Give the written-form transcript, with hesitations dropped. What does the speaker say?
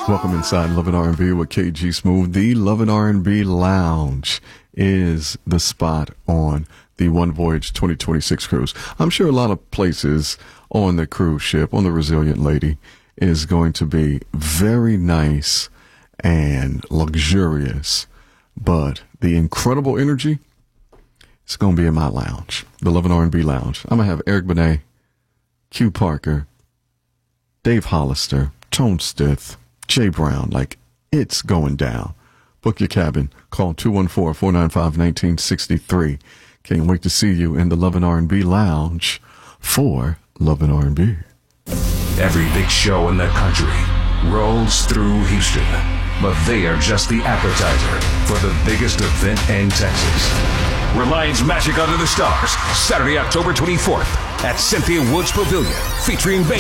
Welcome inside Love and R&B with KG Smooth. The Love and R&B Lounge is the spot on the One Voyage 2026 cruise. I'm sure a lot of places on the cruise ship, on the Resilient Lady, is going to be very nice and luxurious, but the incredible energy is going to be in my lounge, the Love and R&B Lounge. I'm going to have Eric Benet, Q Parker, Dave Hollister, Tone Stith, Jay Brown. Like, it's going down. Book your cabin. Call 214-495-1963. Can't wait to see you in the Love and R&B Lounge for Love and R&B. Every big show in the country rolls through Houston, but they are just the appetizer for the biggest event in Texas. Reliance Magic Under the Stars, Saturday, October 24th at Cynthia Woods Pavilion, featuring